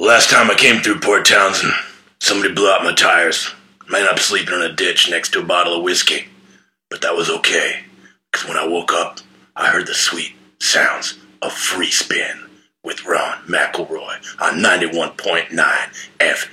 Last time I came through Port Townsend, somebody blew out my tires. I ended up sleeping in a ditch next to a bottle of whiskey. But that was okay, because when I woke up, I heard the sweet sounds of Free Spin with Ron McElroy on 91.9 FM.